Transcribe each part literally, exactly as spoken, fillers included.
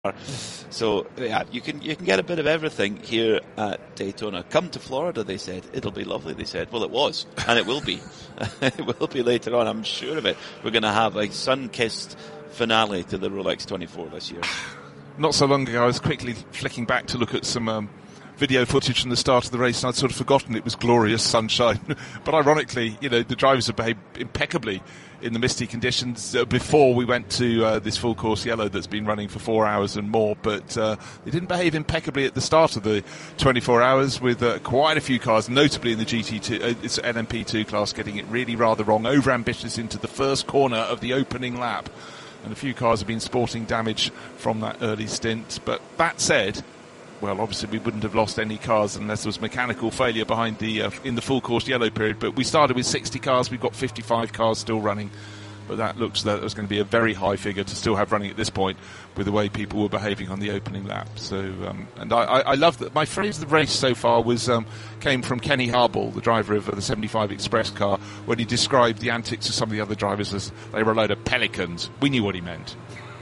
So yeah, you can you can get a bit of everything here at Daytona. Come to Florida, they said. It'll be lovely, they said. Well, it was, and it will be. It will be later on, I'm sure of it. We're going to have a sun-kissed finale to the Rolex twenty-four this year. Not so long ago, I was quickly flicking back to look at some um, video footage from the start of the race, and I'd sort of forgotten it was glorious sunshine. But ironically, you know, the drivers have behaved impeccably in the misty conditions uh, before we went to uh, this full course yellow that's been running for four hours and more, but uh, they didn't behave impeccably at the start of the twenty-four hours, with uh, quite a few cars, notably in the G T two, uh, it's L M P two class, getting it really rather wrong, over-ambitious into the first corner of the opening lap, and a few cars have been sporting damage from that early stint. But that said, well, obviously we wouldn't have lost any cars unless there was mechanical failure behind the uh, in the full course yellow period. But we started with sixty cars, we've got fifty-five cars still running. But that looks that was going to be a very high figure to still have running at this point, with the way people were behaving on the opening lap. So, um, and I, I, I love that. My phrase of the race so far was um, came from Kenny Harbaugh, the driver of uh, the seventy-five Express car, when he described the antics of some of the other drivers as they were a load of pelicans. We knew what he meant.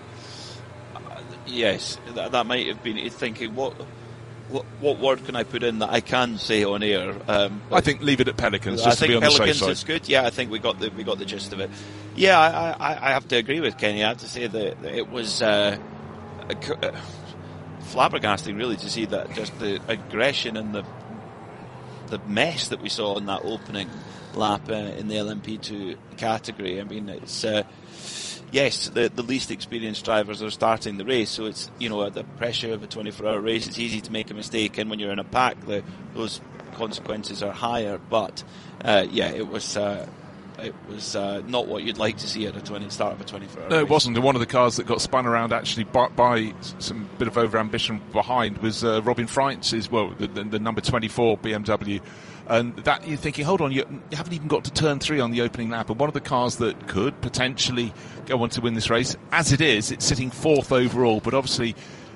Uh, yes, that, that might have been thinking what. What, what word can I put in that I can say on air? Um, I think leave it at pelicans. Just I think to be on pelicans the safe is good. Yeah, I think we got the we got the gist of it. Yeah, I, I, I have to agree with Kenny. I have to say that, that it was uh, a, a flabbergasting, really, to see that just the aggression and the the mess that we saw in that opening lap uh, in the L M P two category. I mean, it's. Uh, Yes, the, the least experienced drivers are starting the race, so it's, you know, the pressure of a twenty-four hour race, it's easy to make a mistake, and when you're in a pack, the, those consequences are higher. But, uh, yeah, it was uh, it was uh, not what you'd like to see at a twenty start of a twenty-four hour no, race. No, it wasn't. And one of the cars that got spun around actually by, by some bit of over-ambition behind was uh, Robin Freitz's, well, the, the, the number twenty-four B M W. And that you're thinking, hold on, you, you haven't even got to turn three on the opening lap. And one of the cars that could potentially go on to win this race, as it is, it's sitting fourth overall. But obviously,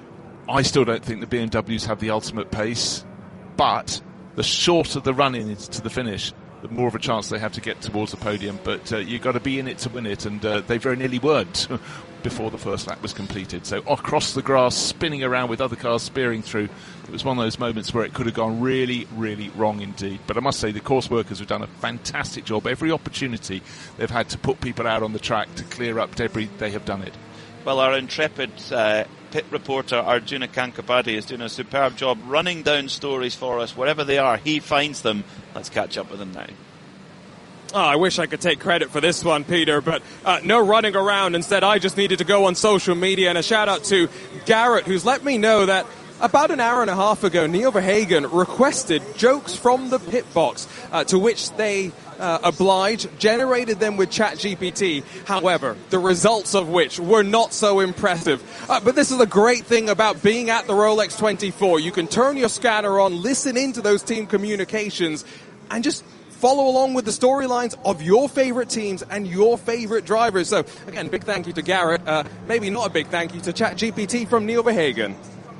I still don't think the B M Ws have the ultimate pace. But the shorter the run-in is to the finish, the more of a chance they have to get towards the podium. But uh, you've got to be in it to win it. And uh, they very nearly weren't before the first lap was completed. So across the grass, spinning around with other cars spearing through. It was one of those moments where it could have gone really, really wrong indeed. But I must say the course workers have done a fantastic job. Every opportunity they've had to put people out on the track to clear up debris, they have done it. Well, our intrepid uh, pit reporter Arjuna Kankapati is doing a superb job running down stories for us. Wherever they are, he finds them. Let's catch up with him now. Oh, I wish I could take credit for this one, Peter, but uh, no running around. Instead, I just needed to go on social media, and a shout out to Garrett, who's let me know that about an hour and a half ago, Neil Verhagen requested jokes from the pit box, uh, to which they uh, obliged, generated them with ChatGPT. However, the results of which were not so impressive. Uh, but this is the great thing about being at the Rolex twenty-four. You can turn your scanner on, listen into those team communications, and just follow along with the storylines of your favorite teams and your favorite drivers. So, again, big thank you to Garrett. Uh, maybe not a big thank you to ChatGPT from Neil Verhagen.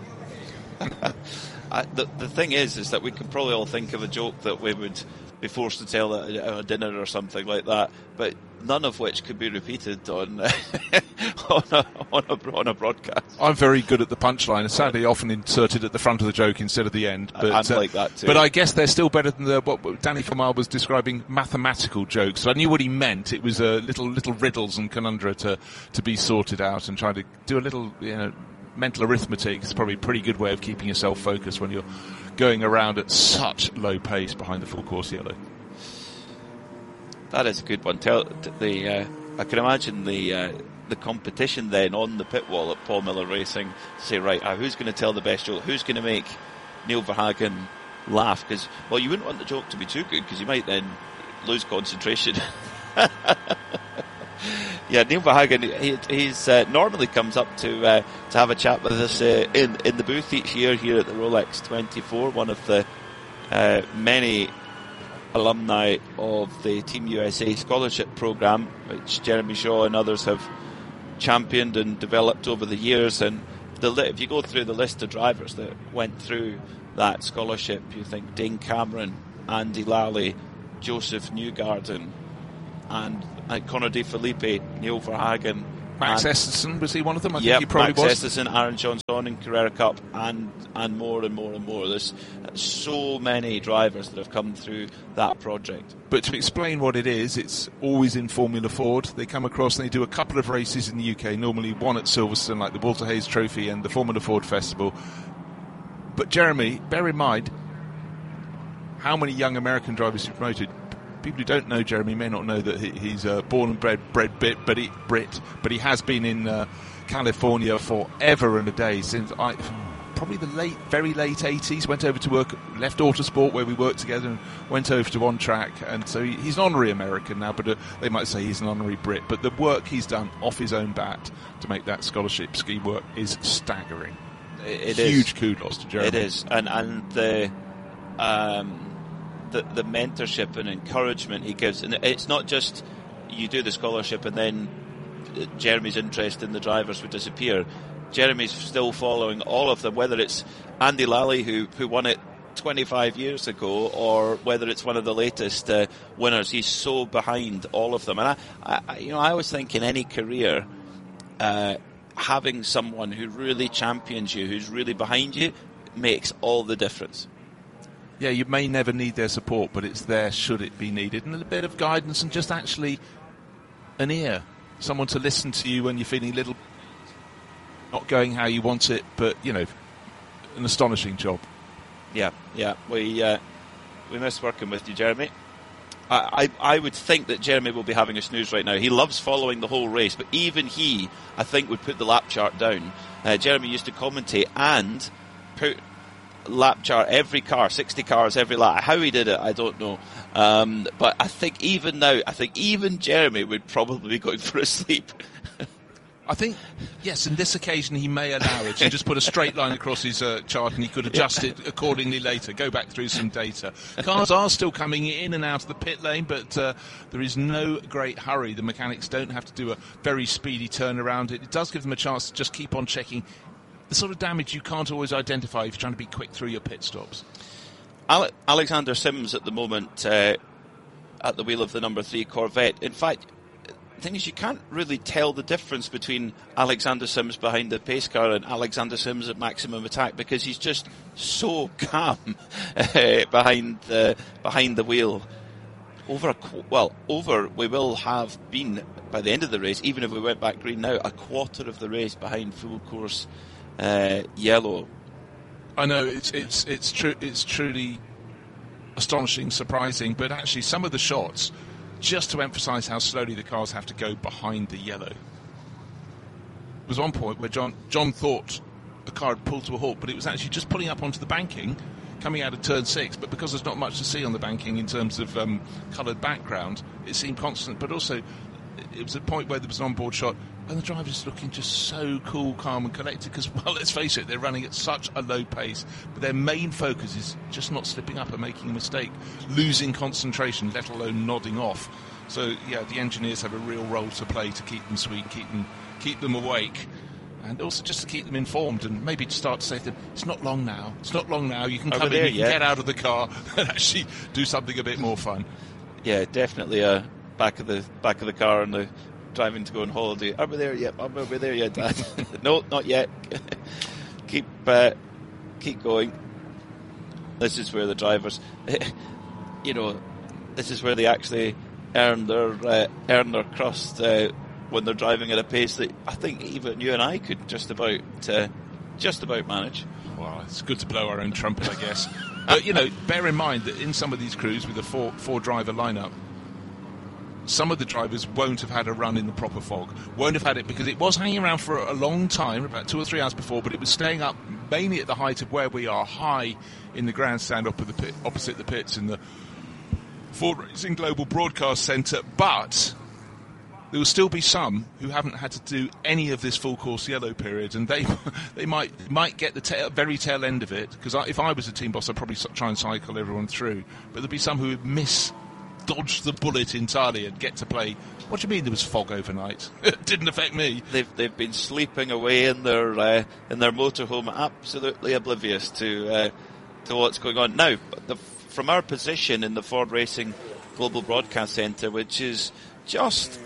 uh, the, the thing is, is that we could probably all think of a joke that we would be forced to tell at a, a dinner or something like that, but none of which could be repeated on on, a, on, a, on a broadcast. I'm very good at the punchline, and sadly often inserted at the front of the joke instead of the end. But, I'm uh, like that too. But I guess they're still better than the, what Danny Famar was describing, mathematical jokes. So I knew what he meant. It was uh, little little riddles and conundra to, to be sorted out, and trying to do a little, you know, mental arithmetic. It's probably a pretty good way of keeping yourself focused when you're going around at such low pace behind the full course yellow. That is a good one. Tell the uh, I can imagine the uh, the competition then on the pit wall at Paul Miller Racing to say, right, uh, who's going to tell the best joke? Who's going to make Neil Verhagen laugh? Because, well, you wouldn't want the joke to be too good because you might then lose concentration. Yeah, Neil Verhagen, he he's, uh, normally comes up to uh, to have a chat with us uh, in in the booth each year here at the Rolex twenty-four, one of the uh, many alumni of the Team U S A scholarship program, which Jeremy Shaw and others have championed and developed over the years. And the if you go through the list of drivers that went through that scholarship, you think Dane Cameron, Andy Lally, Joseph Newgarden, and uh, Conor De Felipe, Neil Verhagen, Max and, Esterson, was he one of them? I yep, think he probably Max was. Esterson, Aaron Johnson in Carrera Cup, and and more and more and more. There's so many drivers that have come through that project. But to explain what it is, it's always in Formula Ford. They come across and they do a couple of races in the U K, normally one at Silverstone, like the Walter Hayes Trophy and the Formula Ford Festival. But Jeremy, bear in mind how many young American drivers he promoted. People who don't know Jeremy may not know that he, he's uh, born and bred, bred bit, but he, Brit, but he has been in uh, California forever and a day since I, probably the late, very late eighties. Went over to work, left Autosport where we worked together, and went over to On Track. And so he, he's an honorary American now, but uh, they might say he's an honorary Brit. But the work he's done off his own bat to make that scholarship scheme work is staggering. It, it Huge is. kudos to Jeremy. It is, and and the. Um, The, the mentorship and encouragement he gives, and it's not just you do the scholarship and then Jeremy's interest in the drivers would disappear. Jeremy's still following all of them, whether it's Andy Lally who, who won it twenty-five years ago, or whether it's one of the latest uh, winners. He's so behind all of them, and I, I you know I always think in any career, uh, having someone who really champions you, who's really behind you, makes all the difference. Yeah, you may never need their support, but it's there should it be needed. And a bit of guidance and just actually an ear. Someone to listen to you when you're feeling a little not going how you want it, but, you know, an astonishing job. Yeah, yeah. We uh, we miss working with you, Jeremy. I, I, I would think that Jeremy will be having a snooze right now. He loves following the whole race, but even he, I think, would put the lap chart down. Uh, Jeremy used to commentate and put lap chart every car, sixty cars every lap. How he did it, I don't know. Um, but I think even now, I think even Jeremy would probably be going for a sleep. I think, yes, in this occasion he may allow it. He just put a straight line across his uh, chart and he could adjust it accordingly later, go back through some data. Cars are still coming in and out of the pit lane, but uh, there is no great hurry. The mechanics don't have to do a very speedy turnaround. It, it does give them a chance to just keep on checking the sort of damage you can't always identify if you're trying to be quick through your pit stops. Ale- Alexander Sims at the moment uh, at the wheel of the number three Corvette. In fact, the thing is, you can't really tell the difference between Alexander Sims behind the pace car and Alexander Sims at maximum attack because he's just so calm uh, behind the behind the wheel. Over a qu- well, over we will have been by the end of the race, even if we went back green now, a quarter of the race behind full course uh, yellow. I know it's it's it's true. It's truly astonishing, surprising, but actually some of the shots, just to emphasise how slowly the cars have to go behind the yellow. There was one point where John John thought the car had pulled to a halt, but it was actually just pulling up onto the banking, coming out of turn six. But because there's not much to see on the banking in terms of um, coloured background, it seemed constant. But also, it was a point where there was an onboard shot, and the driver's looking just so cool, calm and collected because, well, let's face it, they're running at such a low pace, but their main focus is just not slipping up and making a mistake, losing concentration, let alone nodding off. So, yeah, the engineers have a real role to play to keep them sweet, keep them keep them awake, and also just to keep them informed and maybe to start to say to them, it's not long now, it's not long now, you can come in, you can get out of the car and actually do something a bit more fun. Yeah, definitely uh, back of the back of the car and the driving to go on holiday. Are we there yet? Are we there yet, Dad? No, not yet. keep uh, keep going. This is where the drivers, you know, this is where they actually earn their uh, earn their crust uh, when they're driving at a pace that I think even you and I could just about uh, just about manage. Well, it's good to blow our own trumpet, I guess. But you know, bear in mind that in some of these crews with a four four driver lineup, some of the drivers won't have had a run in the proper fog, won't have had it because it was hanging around for a long time, about two or three hours before, but it was staying up mainly at the height of where we are, high in the grandstand up at the pit, opposite the pits in the Ford Racing Global Broadcast Centre. But there will still be some who haven't had to do any of this full course yellow period, and they they might might get the ta- very tail end of it, because if I was a team boss, I'd probably try and cycle everyone through, but there'll be some who would miss dodge the bullet entirely and get to play. What do you mean there was fog overnight? It didn't affect me. They've they've been sleeping away in their uh, in their motorhome, absolutely oblivious to uh, to what's going on now. The, from our position in the Ford Racing Global Broadcast Centre, which is just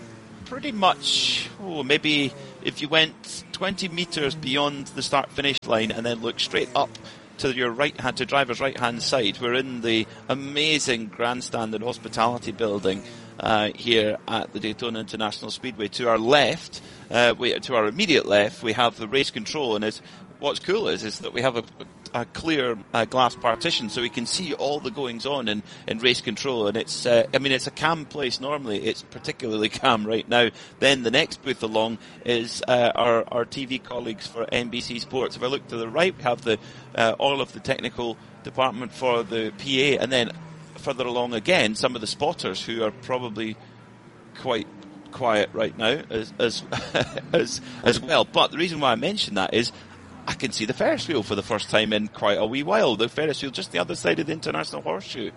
pretty much, oh, maybe if you went twenty metres beyond the start-finish line and then look straight up to your right hand, to driver's right-hand side, we're in the amazing grandstand and hospitality building uh, here at the Daytona International Speedway. To our left, uh, we, to our immediate left, we have the race control, and it's, what's cool is, is that we have a, a clear uh, glass partition, so we can see all the goings on in, in race control. And it's, uh, I mean, it's a calm place normally. It's particularly calm right now. Then the next booth along is uh, our, our T V colleagues for N B C Sports. If I look to the right, we have the uh, all of the technical department for the P A, and then further along again, some of the spotters who are probably quite quiet right now as as as, as well. But the reason why I mention that is I can see the Ferris wheel for the first time in quite a wee while. The Ferris wheel just the other side of the International Horseshoe.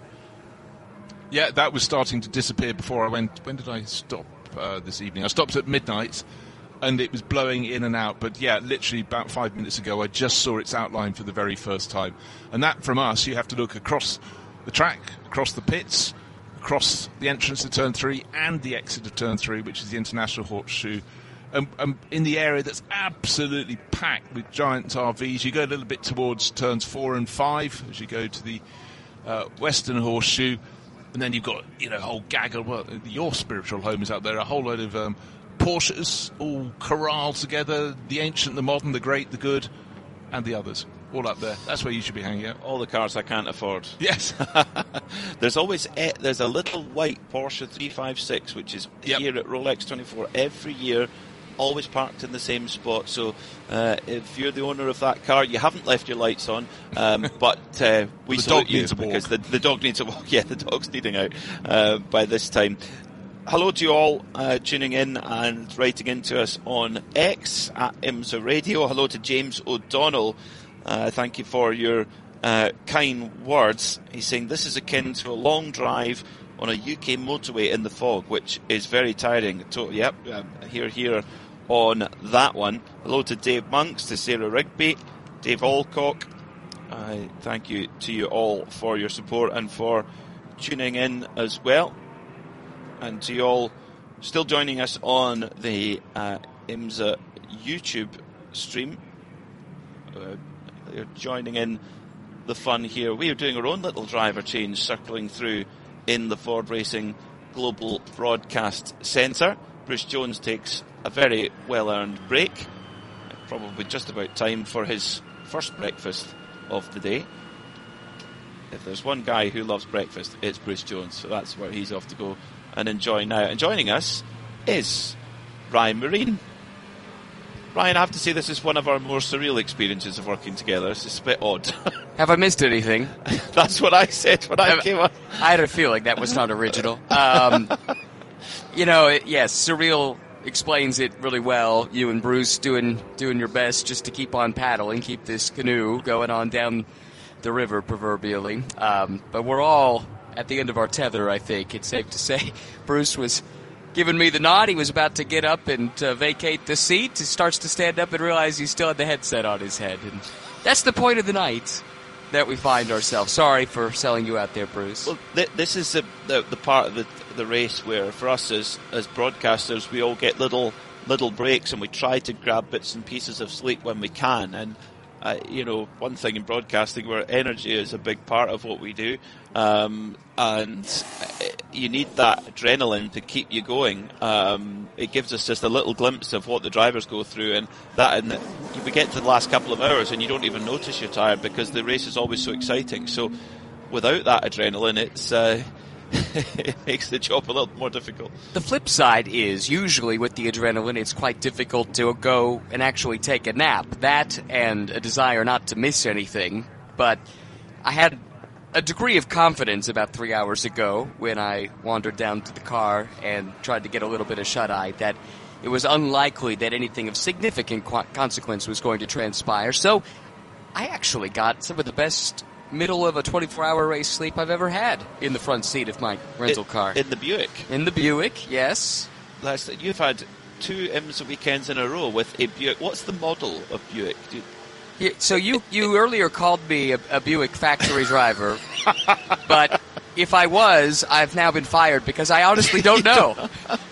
Yeah, that was starting to disappear before I went. When did I stop uh, this evening? I stopped at midnight, and it was blowing in and out. But yeah, literally about five minutes ago, I just saw its outline for the very first time. And that, from us, you have to look across the track, across the pits, across the entrance to Turn three and the exit of Turn three, which is the International Horseshoe. Um, um, in the area that's absolutely packed with giant R Vs. You go a little bit towards turns four and five as you go to the uh, Western Horseshoe, and then you've got, you know, a whole gaggle. Well, your spiritual home is out there. A whole load of um, Porsches all corralled together. The ancient, the modern, the great, the good, and the others. All up there. That's where you should be hanging out. All the cars I can't afford. Yes. There's always a, there's a little white Porsche three fifty-six, which is yep. here at Rolex twenty-four every year. Always parked in the same spot, so uh, if you're the owner of that car, you haven't left your lights on, um, but uh, we the salute dog you needs a walk. because the, the dog needs a walk. Yeah, the dog's needing out uh, by this time. Hello to you all uh, tuning in and writing into us on X at IMSA Radio. Hello to James O'Donnell. Uh, thank you for your uh, kind words. He's saying this is akin to a long drive on a U K motorway in the fog, which is very tiring. To- yep, uh, here, here on that one. Hello to Dave Monks, to Sarah Rigby, Dave Alcock. Uh, thank you to you all for your support and for tuning in as well. And to you all still joining us on the uh, IMSA YouTube stream. Uh, you're joining in the fun here. We are doing our own little driver change, circling through in the Ford Racing Global Broadcast Centre. Bruce Jones takes a very well-earned break. Probably just about time for his first breakfast of the day. If there's one guy who loves breakfast, it's Bruce Jones. So that's where he's off to go and enjoy now. And joining us is Ryan Marine. Ryan, I have to say this is one of our more surreal experiences of working together. It's just a bit odd. Have I missed anything? That's what I said when I came up. I had a feeling that was not original. Um, you know, it, yes, surreal explains it really well. You and Bruce doing doing your best just to keep on paddling, keep this canoe going on down the river, proverbially. Um, but we're all at the end of our tether, I think. It's safe to say. Bruce was giving me the nod. He was about to get up and uh, vacate the seat. He starts to stand up and realize he still had the headset on his head. And that's the point of the night that we find ourselves. Sorry for selling you out there, Bruce. Well, th- this is the, the the part of the the race where, for us as as broadcasters, we all get little little breaks and we try to grab bits and pieces of sleep when we can. And uh, you know, one thing in broadcasting where energy is a big part of what we do, um, and you need that adrenaline to keep you going. Um, it gives us just a little glimpse of what the drivers go through, and that, and we get to the last couple of hours and you don't even notice you're tired because the race is always so exciting. So without that adrenaline, it's uh, it makes the job a little more difficult. The flip side is, usually with the adrenaline, it's quite difficult to go and actually take a nap. That and a desire not to miss anything. But I had a degree of confidence about three hours ago when I wandered down to the car and tried to get a little bit of shut-eye that it was unlikely that anything of significant qu- consequence was going to transpire. So I actually got some of the best middle of a twenty-four hour race sleep I've ever had in the front seat of my rental it, car. In the Buick? In the Buick, yes. Last, you've had two IMSA weekends in a row with a Buick. What's the model of Buick? Do you... yeah, so you, you earlier called me a, a Buick factory driver, but if I was, I've now been fired because I honestly don't know.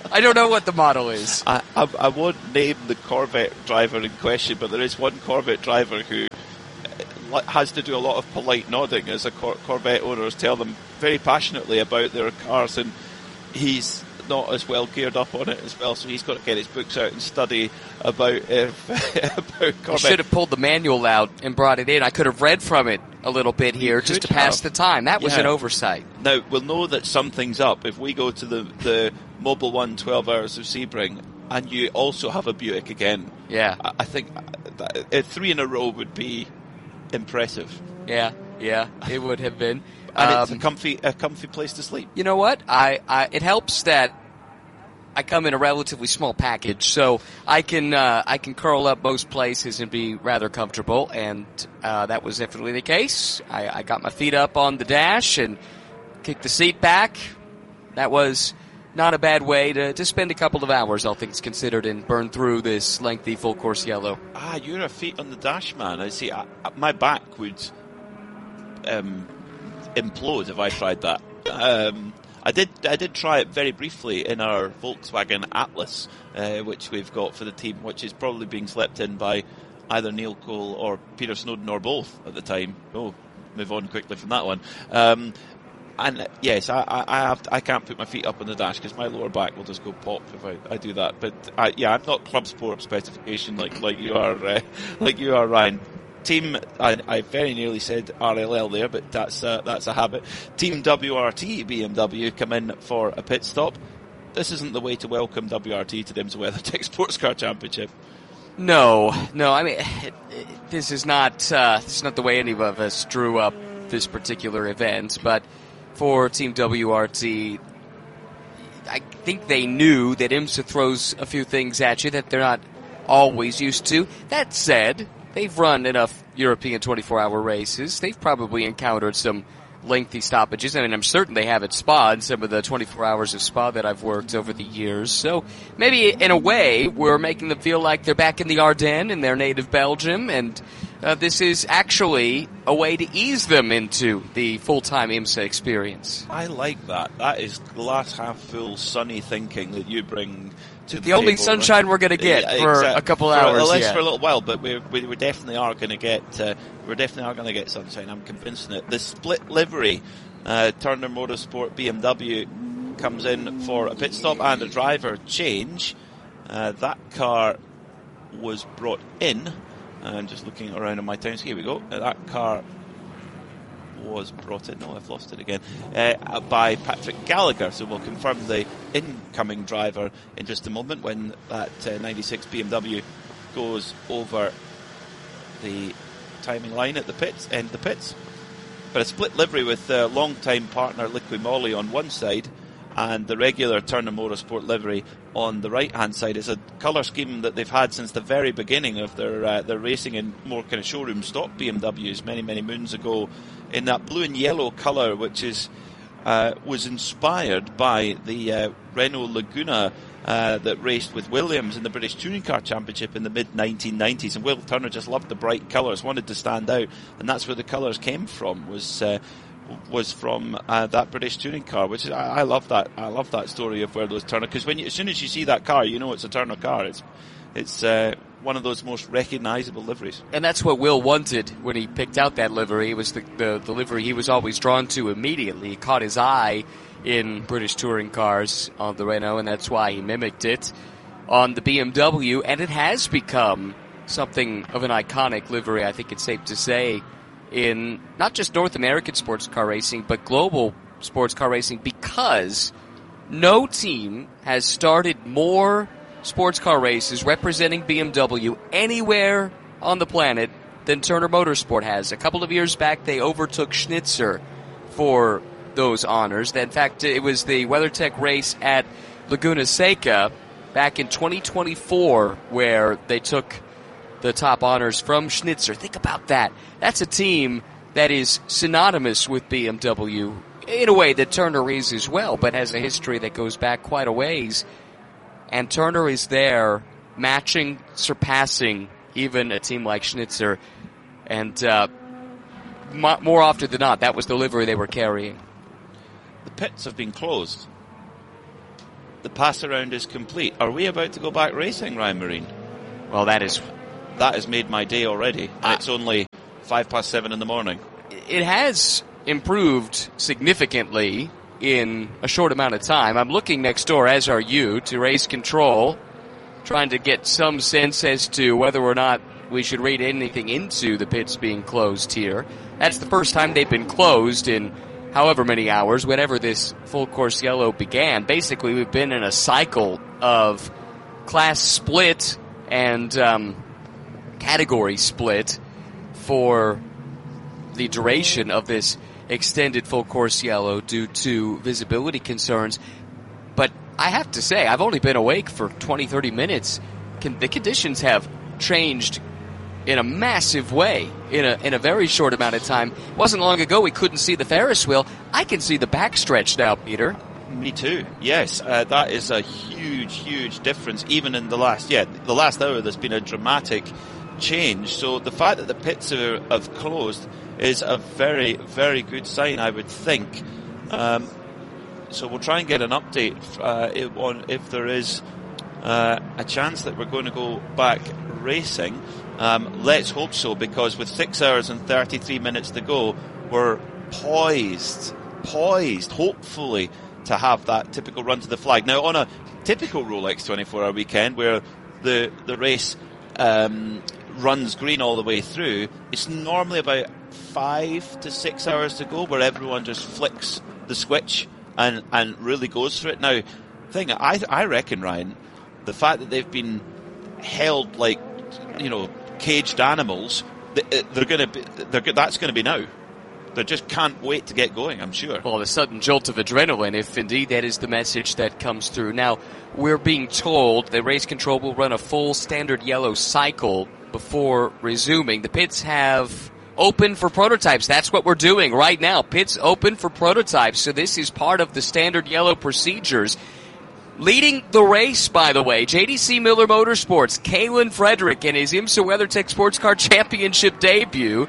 I don't know what the model is. I, I, I won't name the Corvette driver in question, but there is one Corvette driver who has to do a lot of polite nodding as a Cor- Corvette owners tell them very passionately about their cars, and he's not as well geared up on it as well, so he's got to get his books out and study about, uh, about Corvette. I should have pulled the manual out and brought it in. I could have read from it a little bit here You just to could pass have. the time. That was Yeah. an oversight. Now, we'll know that something's up if we go to the, the Mobil One twelve Hours of Sebring and you also have a Buick again. Yeah. I, I think that, uh, three in a row would be impressive. Yeah, yeah, it would have been. And Um, it's a comfy, a comfy place to sleep. You know what? I, I it helps that I come in a relatively small package, so I can uh, I can curl up most places and be rather comfortable, and uh, that was definitely the case. I, I got my feet up on the dash and kicked the seat back. That was not a bad way to, to spend a couple of hours, all things considered, and burn through this lengthy full course yellow. Ah, you're a feet on the dash man. I see. I, my back would um, implode if I tried that. Um, I did. I did try it very briefly in our Volkswagen Atlas, uh, which we've got for the team, which is probably being slept in by either Neil Cole or Peter Snowden or both at the time. Oh, move on quickly from that one. Um, and uh, yes, I, I, I have. To, I can't put my feet up on the dash because my lower back will just go pop if I, I do that. But I, yeah, I'm not club sport specification like like you are, uh, like you are, Ryan. Team, I, I very nearly said R L L there, but that's uh, that's a habit. Team W R T B M W come in for a pit stop. This isn't the way to welcome W R T to the IMSA WeatherTech Sports Car Championship. No, no. I mean, it, it, this is not uh, this is not the way any of us drew up this particular event. But for Team W R T, I think they knew that IMSA throws a few things at you that they're not always used to. That said, they've run enough European twenty-four hour races. They've probably encountered some lengthy stoppages. I mean, I'm certain they have at Spa in some of the twenty-four hours of Spa that I've worked over the years. So maybe in a way, we're making them feel like they're back in the Ardennes in their native Belgium, and uh, this is actually a way to ease them into the full-time IMSA experience. I like that. That is glass half full, sunny thinking that you bring to the, The only table. sunshine we're going to get Yeah, for exactly. a couple for, hours. At least yeah. for a little while, but we we, we definitely are going to get uh, we definitely are going to get sunshine. I'm convinced of it. The split livery, uh, Turner Motorsport B M W comes in for a pit stop and a driver change. Uh, that car was brought in. I'm just looking around on my times. Here we go. Uh, that car was brought in. No, I've lost it again. Uh, by Patrick Gallagher. So we'll confirm the incoming driver in just a moment when that uh, ninety-six B M W goes over the timing line at the pits, end of the pits. But a split livery with uh, long-time partner Liqui Moly on one side and the regular Turner Motorsport livery on the right-hand side is a colour scheme that they've had since the very beginning of their uh, their racing in more kind of showroom stock B M Ws many, many moons ago, in that blue and yellow colour, which is uh, was inspired by the uh, Renault Laguna uh, that raced with Williams in the British Touring Car Championship in the mid nineteen nineties. And Will Turner just loved the bright colours, wanted to stand out, and that's where the colours came from. Was uh, was from uh, that British touring car, which is, I, I love that. I love that story of where those Turner, because when you, as soon as you see that car, you know it's a Turner car. It's it's uh, one of those most recognisable liveries. And that's what Will wanted when he picked out that livery. It was the, the, the livery he was always drawn to immediately. It caught his eye in British touring cars on the Renault, and that's why he mimicked it on the B M W, and it has become something of an iconic livery, I think it's safe to say, in not just North American sports car racing, but global sports car racing, because no team has started more sports car races representing B M W anywhere on the planet than Turner Motorsport has. A couple of years back, they overtook Schnitzer for those honors. In fact, it was the WeatherTech race at Laguna Seca back in twenty twenty-four where they took the top honors from Schnitzer. Think about that. That's a team that is synonymous with B M W in a way that Turner is as well, but has a history that goes back quite a ways. And Turner is there matching, surpassing even a team like Schnitzer. And uh, m- more often than not, that was the livery they were carrying. The pits have been closed. the pass around is complete. Are we about to go back racing, Ryan Marine? Well, that is... That has made my day already. And Uh, it's only five past seven in the morning. It has improved significantly in a short amount of time. I'm looking next door, as are you, to Race Control, trying to get some sense as to whether or not we should read anything into the pits being closed here. That's the first time they've been closed in however many hours, whenever this full course yellow began. Basically, we've been in a cycle of class split and um, category split for the duration of this extended full course yellow due to visibility concerns. But I have to say, I've only been awake for twenty, thirty minutes. Can, the conditions have changed in a massive way in a in a very short amount of time. It wasn't long ago we couldn't see the Ferris wheel. I can see the backstretch now, Peter. Me too. Yes, uh, that is a huge, huge difference. Even in the last, yeah, the last hour, there's been a dramatic change. So the fact that the pits are, have closed is a very, very good sign, I would think. Um, so we'll try and get an update uh, if, on if there is uh, a chance that we're going to go back racing. Um, let's hope so, because with six hours and thirty-three minutes to go, we're poised, poised, hopefully, to have that typical run to the flag. Now, on a typical Rolex twenty-four hour weekend, where the the race um, runs green all the way through, it's normally about five to six hours to go, where everyone just flicks the switch and, and really goes for it. Now, thing I I reckon, Ryan, the fact that they've been held like, you know, caged animals, they're going to be, they're, that's going to be now. They just can't wait to get going, I'm sure. Well, the sudden jolt of adrenaline, if indeed that is the message that comes through. Now, we're being told that Race Control will run a full standard yellow cycle before resuming. The pits have open for prototypes. That's what we're doing right now. Pits open for prototypes. So this is part of the standard yellow procedures. Leading the race, by the way, J D C Miller Motorsports, Kalen Frederick, in his IMSA WeatherTech Sports Car Championship debut,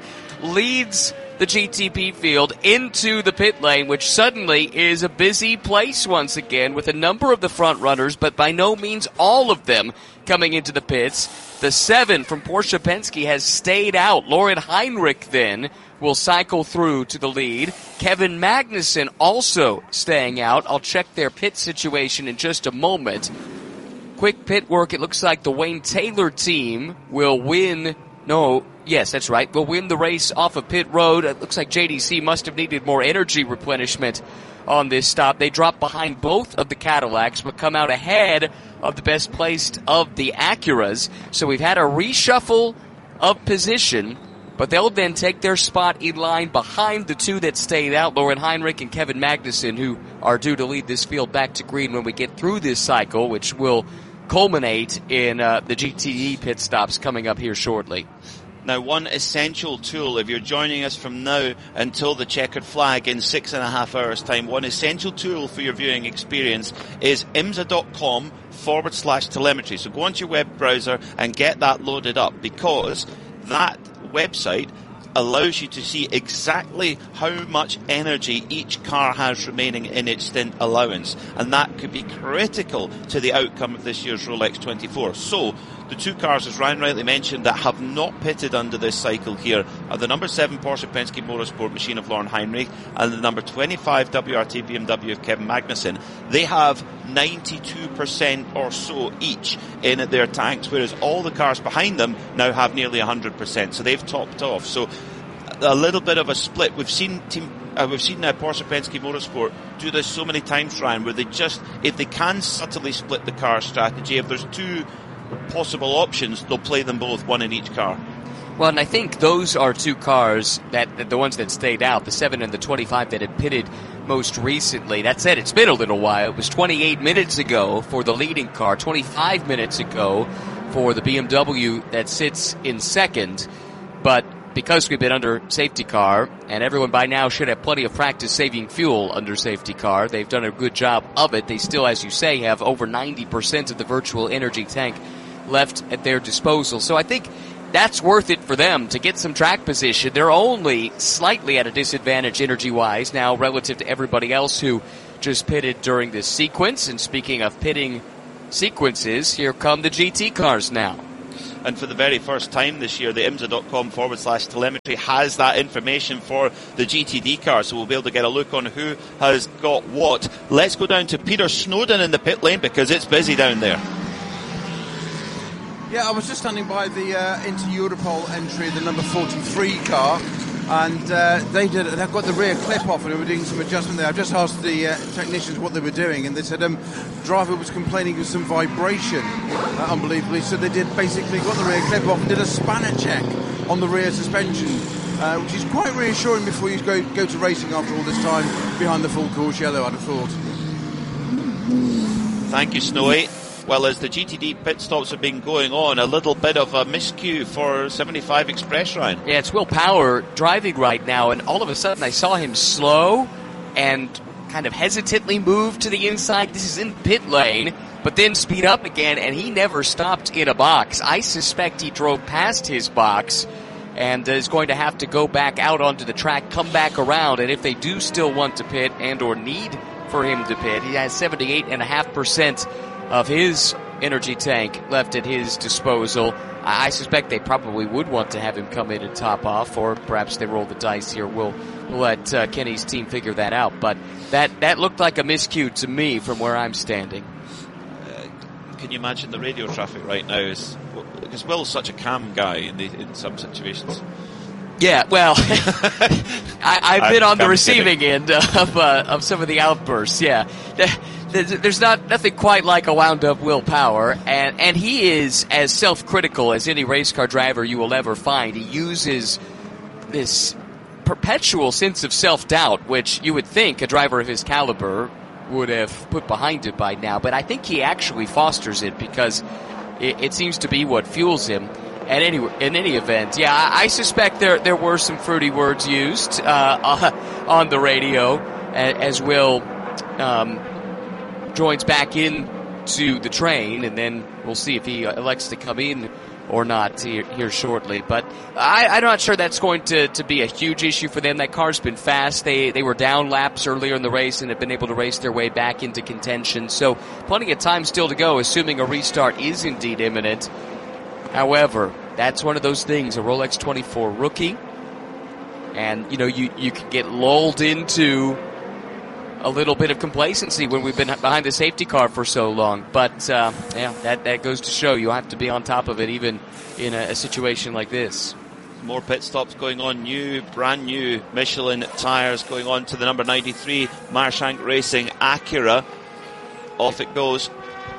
leads the G T P field into the pit lane, which suddenly is a busy place once again with a number of the front runners, but by no means all of them coming into the pits. The seven from Porsche Penske has stayed out. Lauren Heinrich then will cycle through to the lead. Kevin Magnussen also staying out. I'll check their pit situation in just a moment. Quick pit work. It looks like the Wayne Taylor team will win. No, yes, that's right. Will win the race off of pit road. It looks like J D C must have needed more energy replenishment on this stop. They drop behind both of the Cadillacs, but come out ahead of the best placed of the Acuras. So we've had a reshuffle of position, but they'll then take their spot in line behind the two that stayed out, Lauren Heinrich and Kevin Magnussen, who are due to lead this field back to green when we get through this cycle, which will culminate in uh, the G T E pit stops coming up here shortly. Now, one essential tool, if you're joining us from now until the checkered flag in six and a half hours' time, one essential tool for your viewing experience is imsa.com forward slash telemetry. So go onto your web browser and get that loaded up, because that website allows you to see exactly how much energy each car has remaining in its stint allowance, and that could be critical to the outcome of this year's Rolex twenty-four. So the two cars, as Ryan rightly mentioned, that have not pitted under this cycle here are the number seven Porsche Penske Motorsport machine of Lauren Heinrich and the number twenty-five W R T B M W of Kevin Magnussen. They have ninety-two percent or so each in their tanks, whereas all the cars behind them now have nearly one hundred percent. So they've topped off. So a little bit of a split. We've seen team, uh, we've seen uh, Porsche Penske Motorsport do this so many times, Ryan, where they just, if they can subtly split the car strategy, if there's two possible options, they'll play them both, one in each car. Well, and I think those are two cars that, that the ones that stayed out, the seven and the twenty-five that had pitted most recently. That said, it's been a little while. It was twenty-eight minutes ago for the leading car, twenty-five minutes ago for the B M W that sits in second. But because we've been under safety car, and everyone by now should have plenty of practice saving fuel under safety car, they've done a good job of it. They still, as you say, have over ninety percent of the virtual energy tank left at their disposal. So I think that's worth it for them to get some track position. They're only slightly at a disadvantage energy-wise now relative to everybody else who just pitted during this sequence. And speaking of pitting sequences, here come the G T cars now. And for the very first time this year, the IMSA.com forward slash telemetry has that information for the G T D car, so we'll be able to get a look on who has got what. Let's go down to Peter Snowden in the pit lane because it's busy down there. Yeah, I was just standing by the uh, Inter Europol entry, the number forty-three car, and uh, they did. They've got the rear clip off, and they were doing some adjustment there. I've just asked the uh, technicians what they were doing, and they said um, driver was complaining of some vibration, uh, unbelievably. So they did basically got the rear clip off and did a spanner check on the rear suspension, uh, which is quite reassuring before you go go to racing after all this time behind the full course yellow, I'd have thought. Thank you, Snowy. Well, as the G T D pit stops have been going on, a little bit of a miscue for seventy-five Express, Ryan. Yeah, it's Will Power driving right now, and all of a sudden I saw him slow and kind of hesitantly move to the inside. This is in pit lane, but then speed up again, and he never stopped in a box. I suspect he drove past his box and is going to have to go back out onto the track, come back around, and if they do still want to pit and or need for him to pit, he has seventy-eight point five percent of his energy tank left at his disposal. I suspect they probably would want to have him come in and top off, or perhaps they roll the dice here. We'll, we'll let uh, Kenny's team figure that out. But that, that looked like a miscue to me from where I'm standing. Uh, can you imagine the radio traffic right now? Is, because Will's such a calm guy in, the, in some situations. Yeah, well, I, I've been on the receiving kidding. end of uh, of some of the outbursts. Yeah, there's not nothing quite like a wound-up Will Power, and and he is as self-critical as any race car driver you will ever find. He uses this perpetual sense of self-doubt, which you would think a driver of his caliber would have put behind it by now. But I think he actually fosters it because it, it seems to be what fuels him. At any, in any event, yeah, I, I suspect there there were some fruity words used uh, uh, on the radio as, as Will um, joins back in to the train, and then we'll see if he elects to come in or not here, here shortly. But I, I'm not sure that's going to, to be a huge issue for them. That car's been fast. They they were down laps earlier in the race and have been able to race their way back into contention. So plenty of time still to go, assuming a restart is indeed imminent. However, that's one of those things, a Rolex twenty-four rookie, and, you know, you, you can get lulled into a little bit of complacency when we've been behind the safety car for so long. But, uh, yeah, that, that goes to show you have to be on top of it even in a, a situation like this. More pit stops going on, new, brand new Michelin tyres going on to the number ninety-three Marshank Racing Acura. Off it goes.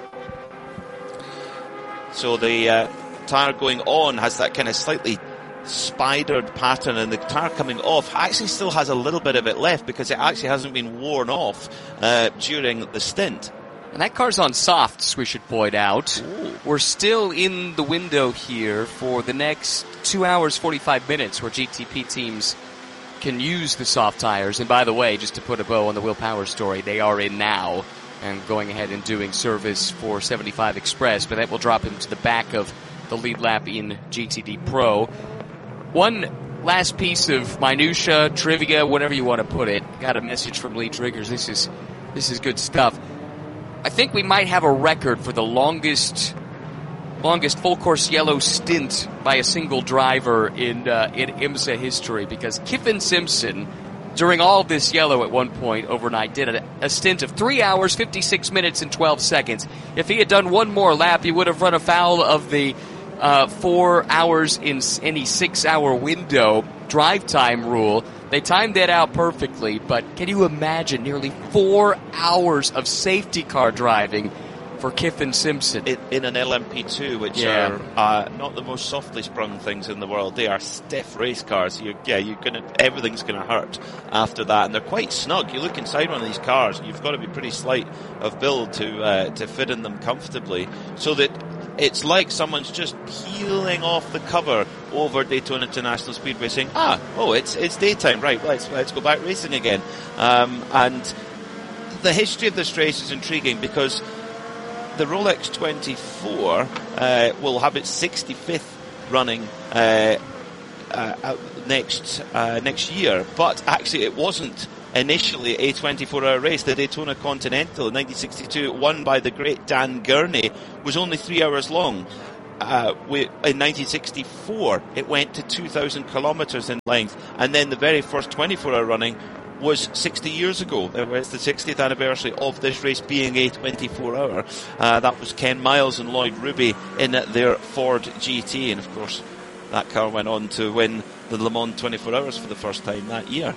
So the uh, tyre going on has that kind of slightly spidered pattern, and the tyre coming off actually still has a little bit of it left because it actually hasn't been worn off uh, during the stint. And that car's on softs, we should point out. Ooh. We're still in the window here for the next two hours, forty-five minutes, where G T P teams can use the soft tires. And by the way, just to put a bow on the Will Power story, they are in now and going ahead and doing service for seventy-five Express, but that will drop him to the back of the lead lap in G T D Pro. One last piece of minutia, trivia, whatever you want to put it. Got a message from Lee Triggers. This is this is good stuff. I think we might have a record for the longest longest full course yellow stint by a single driver in uh, in IMSA history, because Kyffin Simpson, during all this yellow at one point overnight, did a, a stint of three hours, fifty-six minutes, and twelve seconds. If he had done one more lap, he would have run afoul of the uh, four hours in any six-hour window drive time rule. They timed that out perfectly, but can you imagine nearly four hours of safety car driving for Kyffin Simpson? In, in an L M P two, which Yeah. are uh, not the most softly sprung things in the world. They are stiff race cars. You, yeah, you're gonna, everything's going to hurt after that, and they're quite snug. You look inside one of these cars, you've got to be pretty slight of build to uh, to fit in them comfortably, so that it's like someone's just peeling off the cover over Daytona International Speedway saying, ah, oh, it's it's daytime, right, let's let's go back racing again. Um, and the history of this race is intriguing because the Rolex twenty-four uh, will have its sixty-fifth running uh, uh, next uh, next year, but actually it wasn't initially a twenty-four hour race. The Daytona Continental in nineteen sixty-two, won by the great Dan Gurney, was only three hours long. Uh, we, in nineteen sixty-four, it went to two thousand kilometres in length, and then the very first twenty-four hour running was sixty years ago. It was the sixtieth anniversary of this race being a twenty-four hour. Uh, that was Ken Miles and Lloyd Ruby in their Ford G T, and of course that car went on to win the Le Mans twenty-four hours for the first time that year.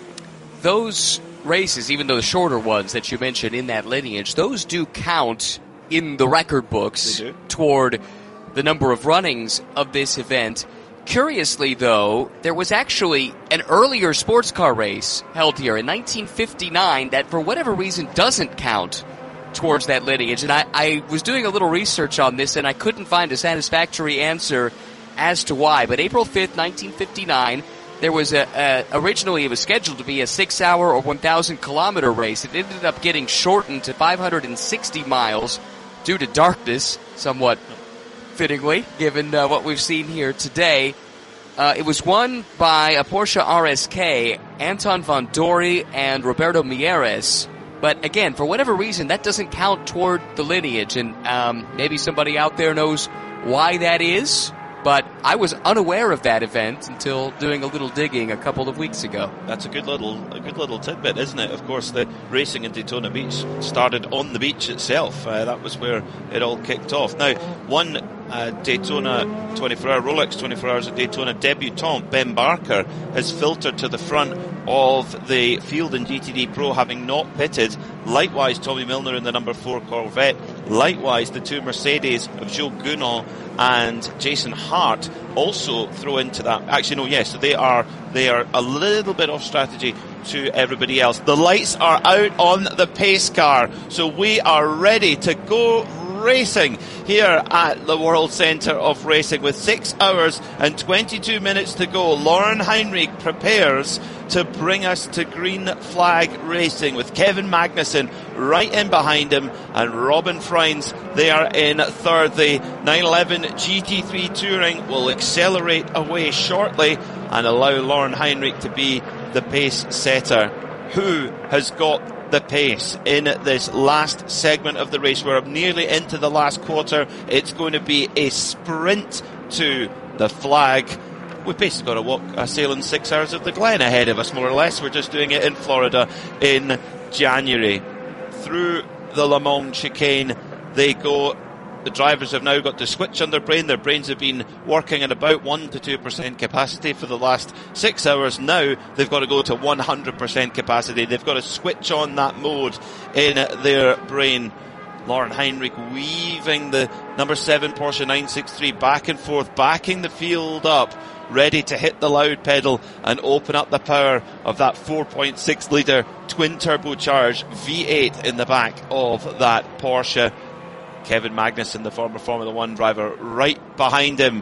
Those races, even though the shorter ones that you mentioned in that lineage, those do count in the record books toward the number of runnings of this event. Curiously, though, there was actually an earlier sports car race held here in nineteen fifty-nine that, for whatever reason, doesn't count towards that lineage. And I, I was doing a little research on this, and I couldn't find a satisfactory answer as to why. But April fifth, nineteen fifty-nine, there was a, a originally it was scheduled to be a six-hour or one thousand kilometer race. It ended up getting shortened to five hundred sixty miles due to darkness, somewhat fittingly, given uh, what we've seen here today. Uh, it was won by a Porsche R S K, Anton von Dory and Roberto Mieres. But again, for whatever reason, that doesn't count toward the lineage, and um, maybe somebody out there knows why that is. But I was unaware of that event until doing a little digging a couple of weeks ago. That's a good little, a good little tidbit, isn't it? Of course, the racing in Daytona Beach started on the beach itself. Uh, that was where it all kicked off. Now, one uh, Daytona twenty-four hour, Rolex twenty-four hours at Daytona debutant, Ben Barker, has filtered to the front of the field in G T D Pro, having not pitted. Likewise, Tommy Milner in the number four Corvette. Likewise, the two Mercedes of Joe Gunon and Jason Hart also throw into that. Actually, no, yes, they are they are a little bit off strategy to everybody else. The lights are out on the pace car, so we are ready to go racing here at the World Centre of Racing with six hours and twenty-two minutes to go. Lauren Heinrich prepares to bring us to green flag racing with Kevin Magnussen right in behind him and Robin Freins there in third. The nine eleven G T three Touring will accelerate away shortly and allow Lauren Heinrich to be the pace setter. Who has got the pace in this last segment of the race? We're nearly into the last quarter. It's going to be a sprint to the flag. We've basically got to walk a sailing six hours of the Glen ahead of us, more or less. We're just doing it in Florida in January. Through the Le Mans chicane they go. The drivers have now got to switch on their brain. Their brains have been working at about one to two percent capacity for the last six hours. Now they've got to go to one hundred percent capacity. They've got to switch on that mode in their brain. Lauren Heinrich weaving the number seven Porsche nine sixty-three back and forth, backing the field up, ready to hit the loud pedal and open up the power of that four point six litre twin turbocharged V eight in the back of that Porsche. Kevin Magnussen, the former Formula One driver, right behind him.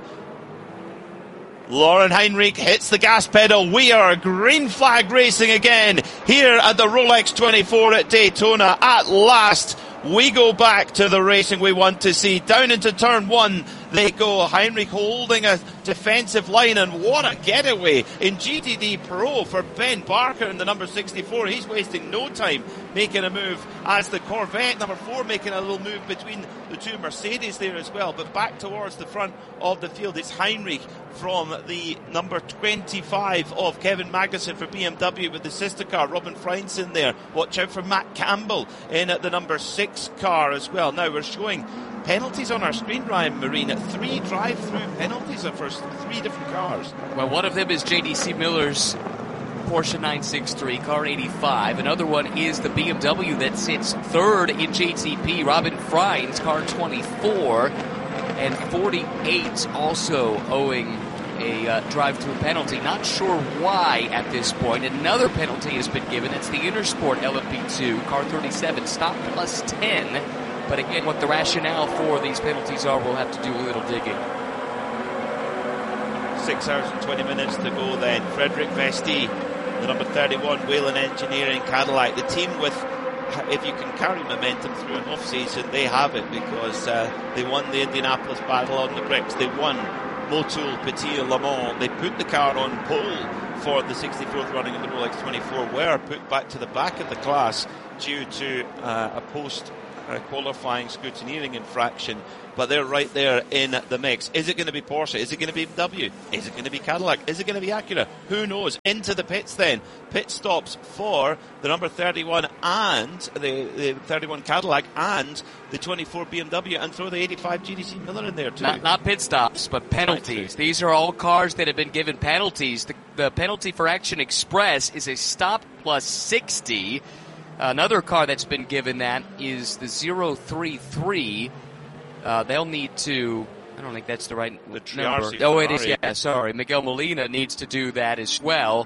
Lauren Heinrich hits the gas pedal. We are green flag racing again here at the Rolex twenty-four at Daytona. At last, we go back to the racing we want to see. Down into turn one they go. Heinrich holding a defensive line, and what a getaway in G T D Pro for Ben Barker in the number sixty-four. He's wasting no time making a move as the Corvette number four making a little move between the two Mercedes there as well. But back towards the front of the field, it's Heinrich from the number twenty-five of Kevin Magnussen for B M W with the sister car, Robin Freins in there. Watch out for Matt Campbell in at the number six car as well. Now we're showing penalties on our screen, Ryan Marine. Three drive-through penalties for three different cars. Well, one of them is J D C Miller's Porsche nine sixty-three, car eighty-five. Another one is the B M W that sits third in J T P, Robin Freins, car twenty-four. And forty-eight also owing a uh, drive-through penalty. Not sure why at this point. Another penalty has been given. It's the Intersport L M P two, car thirty-seven, stop plus ten. But again, what the rationale for these penalties are, we'll have to do a little digging. Six hours and twenty minutes to go then. Frederick Vesti, the number thirty-one Whelen Engineering Cadillac. The team with, if you can carry momentum through an off-season, they have it, because uh, they won the Indianapolis Battle on the bricks. They won Motul Petit Le Mans. They put the car on pole for the sixty-fourth running of the Rolex twenty-four were put back to the back of the class due to uh, a post uh, qualifying scrutineering infraction, but they're right there in the mix. Is it going to be Porsche? Is it going to be B M W? Is it going to be Cadillac? Is it going to be Acura? Who knows? Into the pits then. Pit stops for the number thirty-one and the, the thirty-one Cadillac and the twenty-four B M W, and throw the eighty-five G D C Miller in there too. Not, not pit stops, but penalties. These are all cars that have been given penalties. The, the penalty for Action Express is a stop plus sixty. Another car that's been given that is the zero three three. Uh, they'll need to, I don't think that's the right the number. Triarci Oh, it is, Ferrari. yeah, sorry. Miguel Molina needs to do that as well.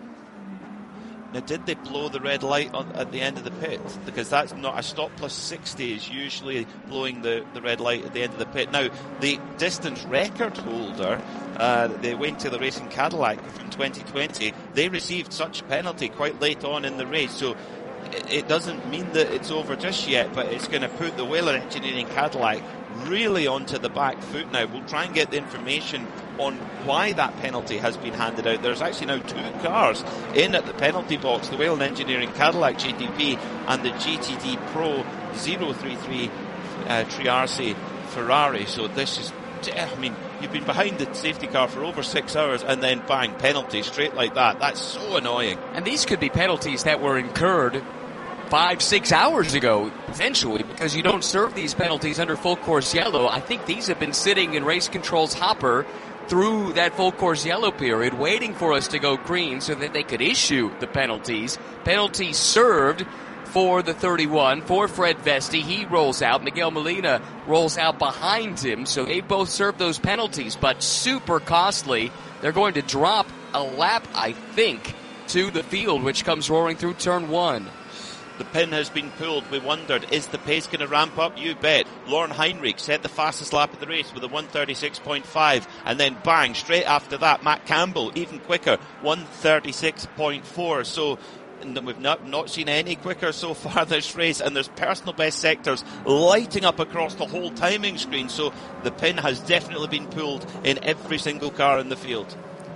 Now, did they blow the red light on, at the end of the pit? Because that's not a stop plus sixty is usually blowing the, the red light at the end of the pit. Now, the distance record holder, uh, the Wayne Taylor Racing Cadillac from twenty twenty, they received such a penalty quite late on in the race. So it, it doesn't mean that it's over just yet, but it's going to put the Whaler Engineering Cadillac really onto the back foot now. We'll try and get the information on why that penalty has been handed out. There's actually now two cars in at the penalty box, the Whalen Engineering Cadillac G T P and the G T D Pro zero three three uh, Triarci Ferrari. So this is, I mean, you've been behind the safety car for over six hours and then bang, penalty straight like that. That's so annoying. And these could be penalties that were incurred five, six hours ago, potentially, because you don't serve these penalties under full course yellow. I think these have been sitting in race control's hopper through that full course yellow period, waiting for us to go green so that they could issue the penalties. Penalties served for the thirty-one, for Fred Vesti. He rolls out. Miguel Molina rolls out behind him. So they both served those penalties, but super costly. They're going to drop a lap, I think, to the field, which comes roaring through turn one. The pin has been pulled. We wondered, is the pace going to ramp up? You bet. Lauren Heinrich set the fastest lap of the race with a one thirty-six point five, and then bang, straight after that, Matt Campbell, even quicker, one thirty-six point four. So we've not, not seen any quicker so far this race, and there's personal best sectors lighting up across the whole timing screen. So the pin has definitely been pulled in every single car in the field.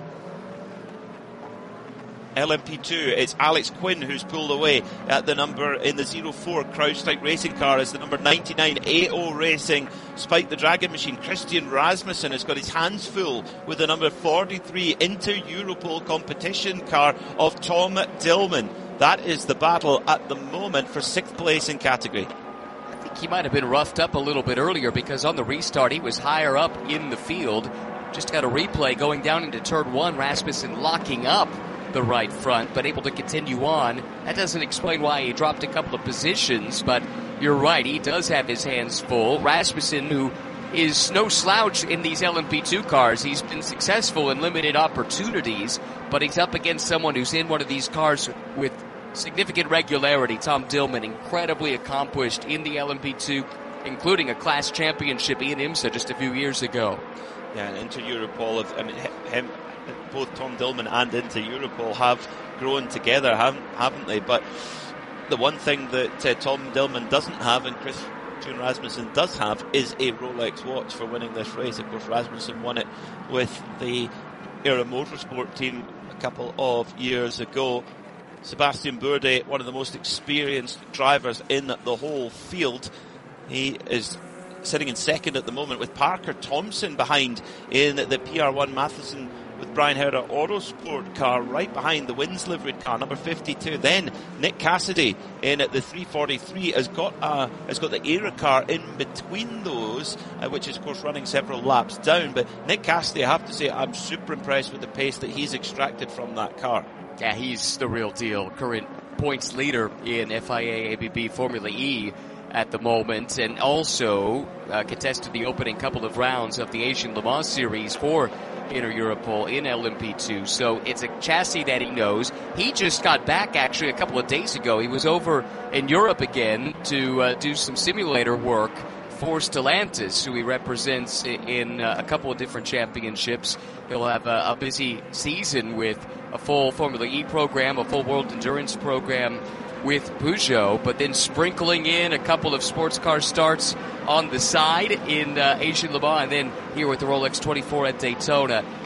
L M P two, it's Alex Quinn who's pulled away at the number in the zero four CrowdStrike racing car as the number ninety-nine A O Racing Spike the Dragon Machine. Christian Rasmussen has got his hands full with the number forty-three Inter Europol competition car of Tom Dillman. That is the battle at the moment for sixth place in category. I think he might have been roughed up a little bit earlier because on the restart he was higher up in the field. Just got a replay going down into turn one, Rasmussen locking up the right front, but able to continue on. That doesn't explain why he dropped a couple of positions, but you're right, he does have his hands full. Rasmussen, who is no slouch in these L M P two cars, he's been successful in limited opportunities, but he's up against someone who's in one of these cars with significant regularity. Tom Dillman, incredibly accomplished in the L M P two, including a class championship in IMSA just a few years ago. Yeah, and Inter Europol, I mean, him, both Tom Dillman and Inter Europol have grown together, haven't, haven't they? But the one thing that uh, Tom Dillman doesn't have, and Christian Rasmussen does have, is a Rolex watch for winning this race. Of course, Rasmussen won it with the Era Motorsport team a couple of years ago. Sebastian Bourdais, one of the most experienced drivers in the whole field. He is sitting in second at the moment with Parker Thompson behind in the P R one Matheson with Brian Herder Autosport car right behind the Wins liveried car, number fifty-two. Then Nick Cassidy in at the three forty-three has got uh, has got the Era car in between those, uh, which is of course running several laps down. But Nick Cassidy, I have to say, I'm super impressed with the pace that he's extracted from that car. Yeah, he's the real deal. Current points leader in F I A A B B Formula E at the moment, and also uh, contested the opening couple of rounds of the Asian Le Mans Series for Inter Europol in L M P two. So it's a chassis that he knows. He just got back actually a couple of days ago. He was over in Europe again to uh, do some simulator work for Stellantis, who he represents in uh, a couple of different championships. He'll have a, a busy season with a full Formula E program, a full World Endurance program with Peugeot, but then sprinkling in a couple of sports car starts on the side in uh, Asian Le Mans, and then here with the Rolex twenty-four at Daytona.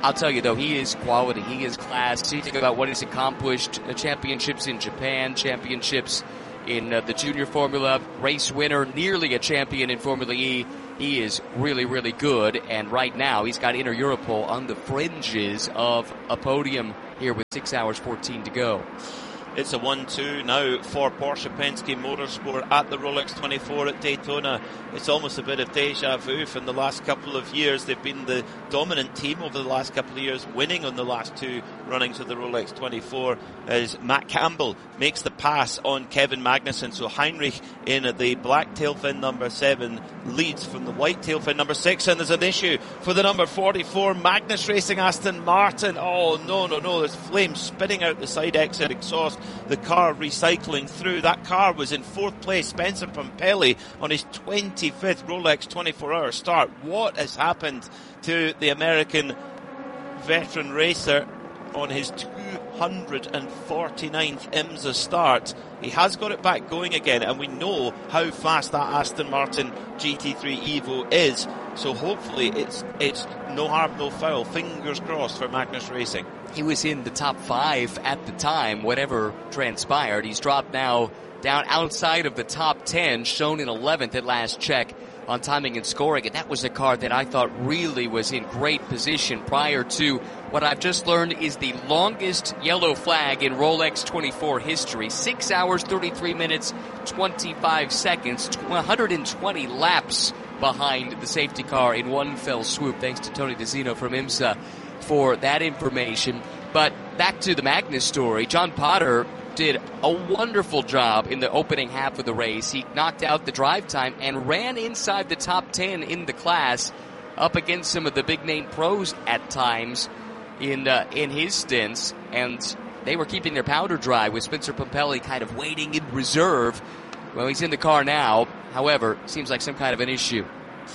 I'll tell you, though, he is quality. He is class. You think about what he's accomplished, uh, championships in Japan, championships in uh, the junior formula, race winner, nearly a champion in Formula E. He is really, really good, and right now he's got Inter Europol on the fringes of a podium here with six hours fourteen to go. It's a one two now for Porsche Penske Motorsport at the Rolex twenty-four at Daytona. It's almost a bit of deja vu from the last couple of years. They've been the dominant team over the last couple of years, winning on the last two runnings of the Rolex twenty-four as Matt Campbell makes the pass on Kevin Magnussen. So Heinrich in the black tailfin number seven leads from the white tailfin number six, and there's an issue for the number forty-four Magnus Racing Aston Martin. Oh no, no, no, there's flames spitting out the side exit exhaust. The car recycling through. That car was in fourth place. Spencer Pumpelly on his twenty-fifth Rolex twenty-four hour start. What has happened to the American veteran racer on his two hundred forty-ninth IMSA start? He has got it back going again, and we know how fast that Aston Martin G T three Evo is. So hopefully it's it's no harm, no foul. Fingers crossed for Magnus Racing. He was in the top five at the time, whatever transpired. He's dropped now down outside of the top ten, shown in eleventh at last check on timing and scoring. And that was a car that I thought really was in great position prior to what I've just learned is the longest yellow flag in Rolex twenty-four history. Six hours, thirty-three minutes, twenty-five seconds, one hundred twenty laps behind the safety car in one fell swoop. Thanks to Tony DeZino from IMSA for that information. But back to the Magnus story. John Potter did a wonderful job in the opening half of the race. He knocked out the drive time and ran inside the top ten in the class, up against some of the big name pros at times in uh, in his stints, and they were keeping their powder dry with Spencer Pumpelly kind of waiting in reserve. Well, he's in the car now. However, seems like some kind of an issue.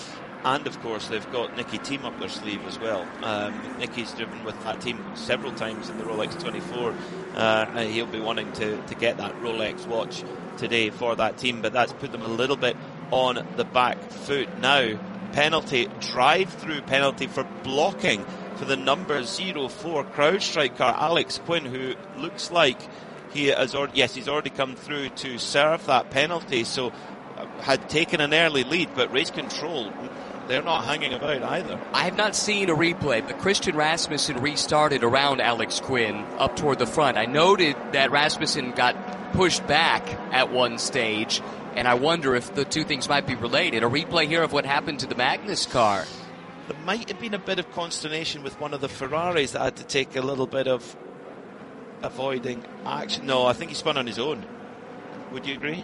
And of course they've got Nicky Team up their sleeve as well. Um, Nicky's driven with that team several times in the Rolex twenty-four. Uh, and he'll be wanting to, to get that Rolex watch today for that team, but that's put them a little bit on the back foot. Now, penalty, drive-through penalty for blocking for the number zero four CrowdStrike car, Alex Quinn, who looks like he has already, yes, he's already come through to serve that penalty. So uh, had taken an early lead, but race control, they're not hanging about either. I have not seen a replay, but Christian Rasmussen restarted around Alex Quinn up toward the front. I noted that Rasmussen got pushed back at one stage, and I wonder if the two things might be related. A replay here of what happened to the Magnus car. There might have been a bit of consternation with one of the Ferraris that had to take a little bit of avoiding action. No, I think he spun on his own. Would you agree?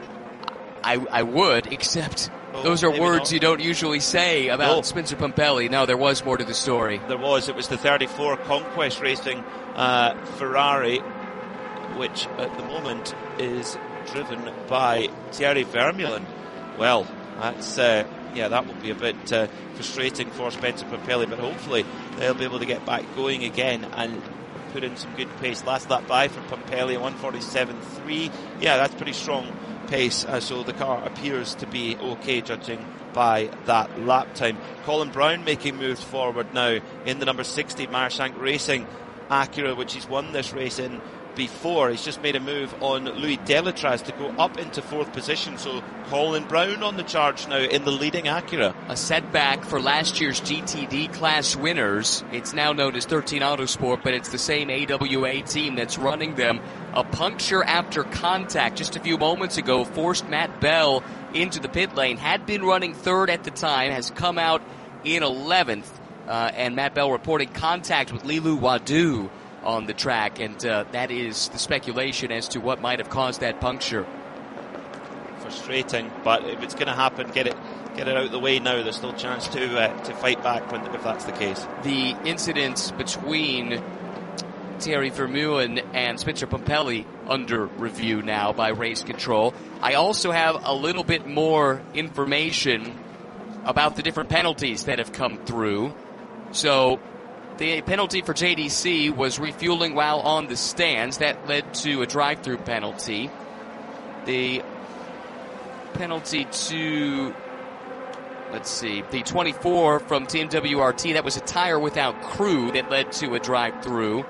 I, I would, except oh, those are words not. you don't usually say about no. Spencer Pumpelly. No, there was more to the story. There was. It was the thirty-four Conquest Racing uh, Ferrari, which at the moment is driven by Thierry Vermeulen. Well, that's uh, yeah, that will be a bit uh, frustrating for Spencer Pumpelly, but hopefully they'll be able to get back going again and put in some good pace. Last lap by for Pumpelly, one forty-seven point three. Yeah, that's pretty strong pace, uh, so the car appears to be okay judging by that lap time. Colin Brown making moves forward now in the number sixty Marshank Racing Acura, which he's won this race in before. He's just made a move on Louis Delatraz to go up into fourth position, so Colin Brown on the charge now in the leading Acura. A setback for last year's G T D class winners. It's now known as thirteen Autosport, but it's the same A W A team that's running them. A puncture after contact just a few moments ago forced Matt Bell into the pit lane. Had been running third at the time, has come out in eleventh, uh, and Matt Bell reporting contact with Lilu Wadu on the track, and uh, that is the speculation as to what might have caused that puncture. Frustrating, but if it's going to happen, get it get it out of the way now. There's still a chance to uh, to fight back when, if that's the case. The incidents between Thierry Vermeulen and Spencer Pumpelly under review now by Race Control. I also have a little bit more information about the different penalties that have come through. So the penalty for J D C was refueling while on the stands. That led to a drive-through penalty. The penalty to let's see, the twenty-four from Team W R T, that was a tire without crew that led to a drive-through.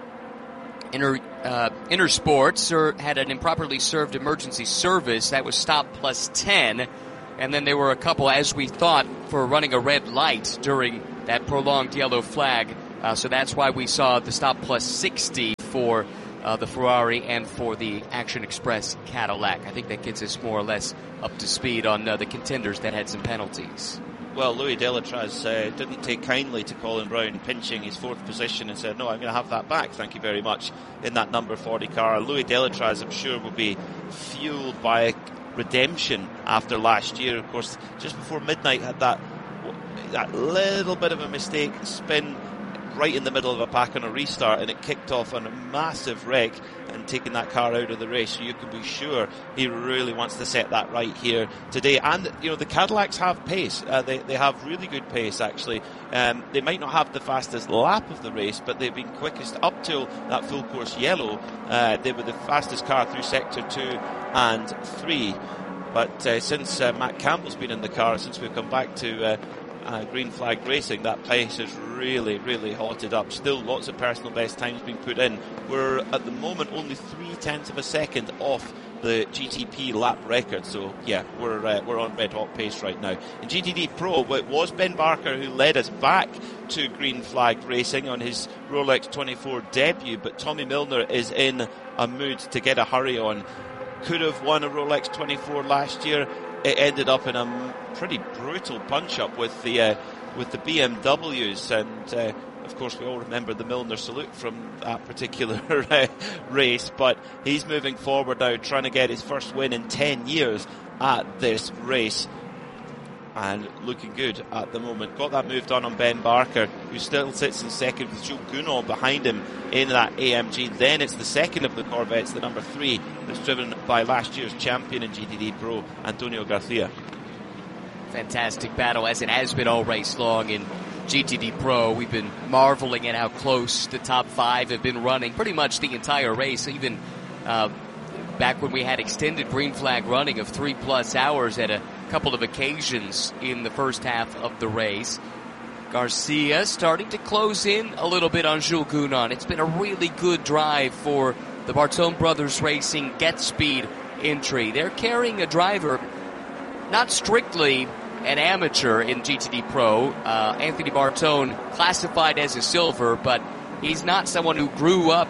Inter, uh, Intersports er, had an improperly served emergency service. That was stop plus ten. And then there were a couple, as we thought, for running a red light during that prolonged yellow flag. Uh, so that's why we saw the stop plus sixty for uh, the Ferrari and for the Action Express Cadillac. I think that gets us more or less up to speed on uh, the contenders that had some penalties. Well, Louis Delatraz uh, didn't take kindly to Colin Brown pinching his fourth position and said, no, I'm going to have that back, thank you very much, in that number forty car. Louis Delatraz, I'm sure, will be fueled by redemption after last year. Of course, just before midnight had that that little bit of a mistake, spin right in the middle of a pack on a restart, and it kicked off on a massive wreck and taking that car out of the race. So you can be sure he really wants to set that right here today. And you know, the Cadillacs have pace. Uh, they they have really good pace actually. Um, they might not have the fastest lap of the race, but they've been quickest up till that full course yellow. Uh, they were the fastest car through sector two and three. But uh, since uh, Matt Campbell's been in the car, since we've come back to uh, uh, green flag racing, that pace has really, really hotted up. Still lots of personal best times being put in. We're at the moment only three tenths of a second off the G T P lap record. So yeah, we're uh, we're on red hot pace right now. In G T D Pro, it was Ben Barker who led us back to green flag racing on his Rolex twenty-four debut, but Tommy Milner is in a mood to get a hurry on. Could have won a Rolex twenty-four last year. It ended up in a pretty brutal punch-up with the uh, with the B M Ws, and uh, of course we all remember the Milner salute from that particular uh, race. But he's moving forward now, trying to get his first win in ten years at this race, and looking good at the moment. Got that move done on Ben Barker, who still sits in second with Jules Gounod behind him in that A M G. Then it's the second of the Corvettes, the number three, that's driven by last year's champion in G T D Pro, Antonio Garcia. Fantastic battle, as it has been all race long in G T D Pro. We've been marveling at how close the top five have been running pretty much the entire race, even uh, back when we had extended green flag running of three plus hours at a couple of occasions in the first half of the race. Garcia starting to close in a little bit on Jules Gounod. It's been a really good drive for the Bartone Brothers Racing Get Speed entry. They're carrying a driver, not strictly an amateur in G T D Pro. Uh, Anthony Bartone classified as a silver, but he's not someone who grew up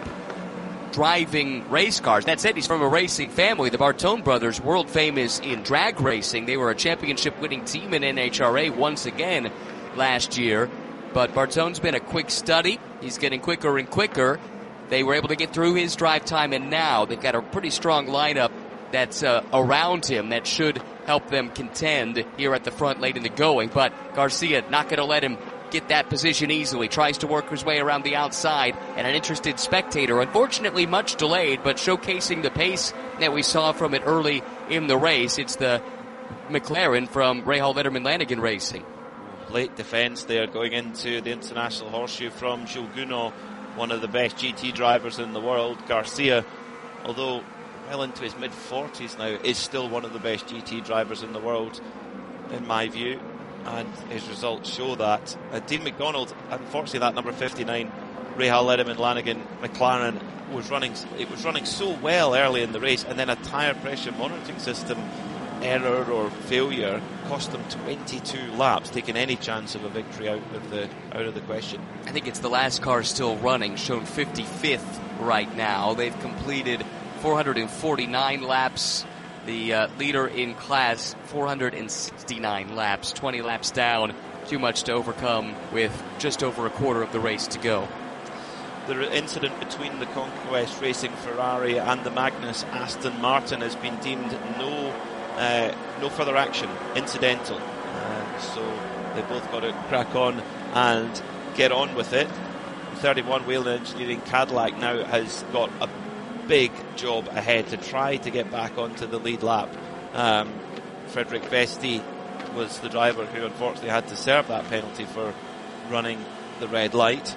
driving race cars. That said, he's from a racing family. The Bartone brothers, world famous in drag racing. They were a championship winning team in N H R A once again last year. But Bartone's been a quick study. He's getting quicker and quicker. They were able to get through his drive time, and now they've got a pretty strong lineup that's uh, around him that should help them contend here at the front late in the going. But Garcia not going to let him get that position easily. Tries to work his way around the outside, and an interested spectator, unfortunately much delayed, but showcasing the pace that we saw from it early in the race. It's the McLaren from Rahal Letterman Lanigan Racing. Late defence there going into the International Horseshoe from Jules Gounod, one of the best G T drivers in the world. Garcia, although well into his mid forties now, is still one of the best G T drivers in the world in my view, and his results show that. Uh, Dean McDonald, unfortunately that number fifty-nine Rahal Letterman Lanigan McLaren was running it was running so well early in the race, and then a tyre pressure monitoring system error or failure cost them twenty-two laps, taking any chance of a victory out of the out of the question. I think it's the last car still running, shown fifty-fifth right now. They've completed four hundred forty-nine laps. The uh, leader in class, four hundred sixty-nine laps, twenty laps down. Too much to overcome with just over a quarter of the race to go. The incident between the Conquest Racing Ferrari and the Magnus Aston Martin has been deemed no uh, no further action, incidental. Uh, so they both got to crack on and get on with it. The thirty-one Whelen Engineering Cadillac now has got a big job ahead to try to get back onto the lead lap. Um, Frederick Vesti was the driver who unfortunately had to serve that penalty for running the red light.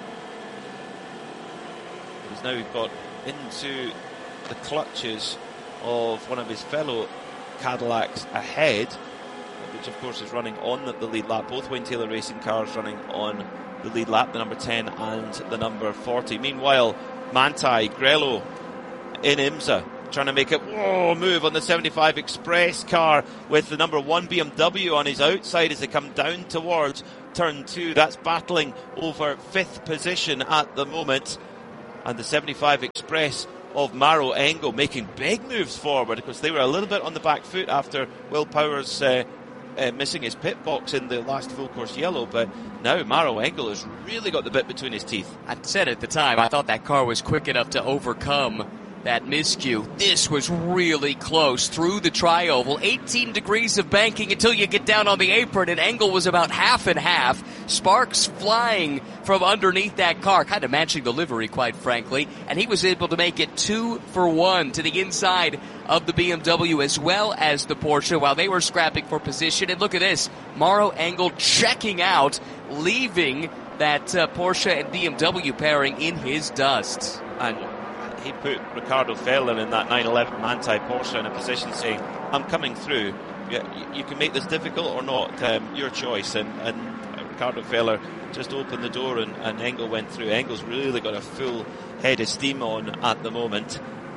He's now got into the clutches of one of his fellow Cadillacs ahead. which of course is running on the, the lead lap. Both Wayne Taylor Racing cars running on the lead lap, the number ten and the number forty. Meanwhile, Manthey, Grello in IMSA, trying to make a whoa, move on the seventy-five Express car with the number one B M W on his outside as they come down towards turn two. That's battling over fifth position at the moment. And the seventy-five Express of Maro Engel making big moves forward because they were a little bit on the back foot after Will Powers uh, uh, missing his pit box in the last full course yellow. But now Maro Engel has really got the bit between his teeth. I said at the time, I thought that car was quick enough to overcome that miscue. This was really close through the tri-oval. eighteen degrees of banking until you get down on the apron, and Engel was about half and half. Sparks flying from underneath that car, kind of matching the livery, quite frankly. And he was able to make it two for one to the inside of the B M W as well as the Porsche while they were scrapping for position. And look at this, Maro Engel checking out, leaving that uh, Porsche and B M W pairing in his dust. And he put Ricardo Feller in that nine eleven Manthey Porsche in a position saying, I'm coming through. You, you can make this difficult or not, um, your choice. And, and Ricardo Feller just opened the door and, and Engel went through. Engel's really got a full head of steam on at the moment.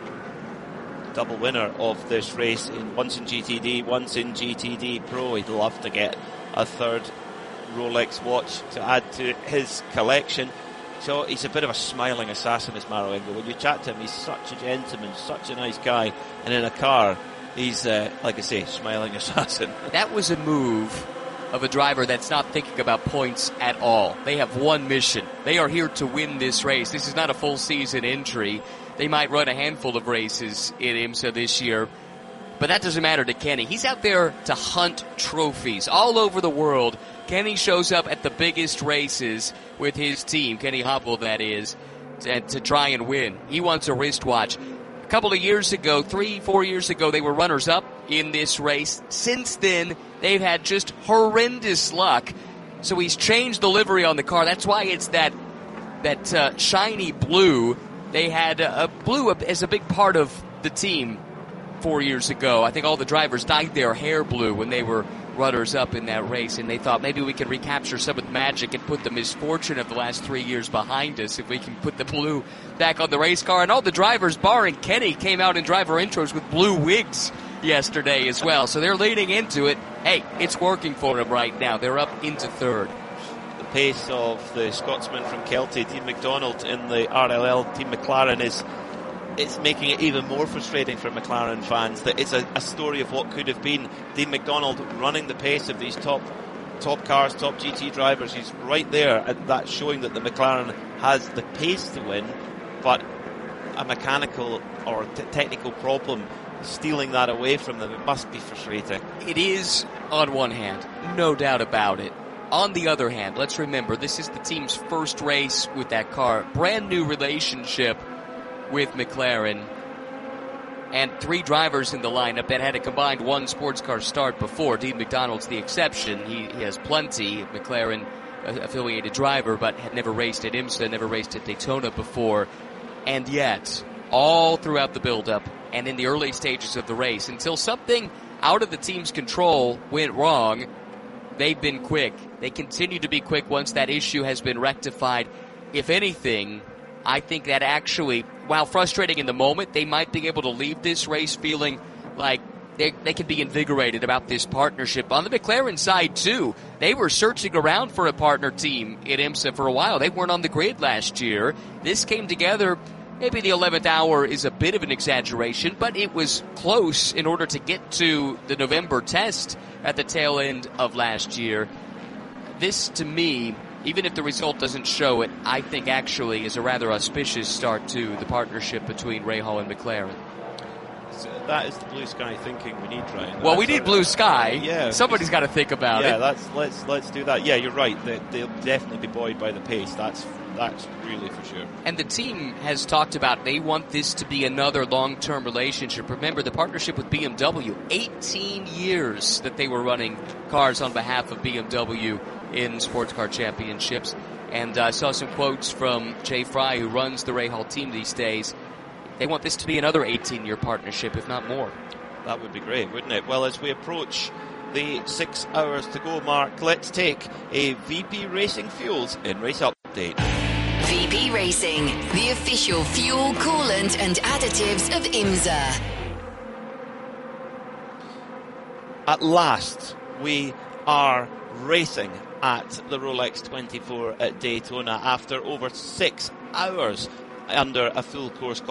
Double winner of this race, in once in G T D, once in G T D Pro. He'd love to get a third Rolex watch to add to his collection. So he's a bit of a smiling assassin, this Maro Engel. When you chat to him, he's such a gentleman, such a nice guy. And in a car, he's, uh, like I say, smiling assassin. That was a move of a driver that's not thinking about points at all. They have one mission. They are here to win this race. This is not a full season entry. They might run a handful of races in IMSA this year, but that doesn't matter to Kenny. He's out there to hunt trophies all over the world. Kenny shows up at the biggest races with his team, Kenny Hopple that is, to, to try and win. He wants a wristwatch. A couple of years ago, three, four years ago, they were runners-up in this race. Since then, they've had just horrendous luck. So he's changed the livery on the car. That's why it's that that uh, shiny blue. They had a, a blue as a big part of the team four years ago. I think all the drivers dyed their hair blue when they were runners up in that race, and they thought maybe we could recapture some of the magic and put the misfortune of the last three years behind us if we can put the blue back on the race car. And all the drivers, barring Kenny, came out in driver intros with blue wigs yesterday as well. So they're leading into it. Hey, it's working for them right now. They're up into third. The pace of the Scotsman from Kelty, Dean McDonald, in the R L L Team McLaren is it's making it even more frustrating for McLaren fans that it's a, a story of what could have been. Dean McDonald running the pace of these top top cars, top G T drivers. He's right there, and that's showing that the McLaren has the pace to win, but a mechanical or t- technical problem stealing that away from them. It must be frustrating. It is, on one hand, no doubt about it. On the other hand, let's remember, this is the team's first race with that car. Brand new relationship with McLaren, and three drivers in the lineup that had a combined one sports car start before. Dean McDonald's the exception. He, he has plenty. McLaren uh, affiliated driver, but had never raced at IMSA, never raced at Daytona before. And yet, all throughout the build-up and in the early stages of the race, until something out of the team's control went wrong, they've been quick. They continue to be quick once that issue has been rectified. If anything, I think that actually, while frustrating in the moment, they might be able to leave this race feeling like they, they can be invigorated about this partnership. On the McLaren side, too, they were searching around for a partner team in IMSA for a while. They weren't on the grid last year. This came together. Maybe the eleventh hour is a bit of an exaggeration, but it was close in order to get to the November test at the tail end of last year. This, to me, even if the result doesn't show it, I think actually is a rather auspicious start to the partnership between Rahal and McLaren. So that is the blue sky thinking we need, Ryan. Well, that's we need blue sky. Yeah, somebody's got to think about yeah, it. Yeah, let's let's let's do that. Yeah, you're right. They, they'll definitely be buoyed by the pace. That's that's really for sure. And the team has talked about they want this to be another long-term relationship. Remember the partnership with B M W, eighteen years that they were running cars on behalf of B M W in sports car championships. And I uh, saw some quotes from Jay Fry, who runs the Rahal team these days. They want this to be another eighteen-year partnership, if not more. That would be great, wouldn't it? Well, as we approach the six hours to go mark, let's take a V P Racing Fuels in race update. V P Racing, the official fuel, coolant and additives of IMSA. At last, we are racing at the Rolex twenty-four at Daytona after over six hours under a full course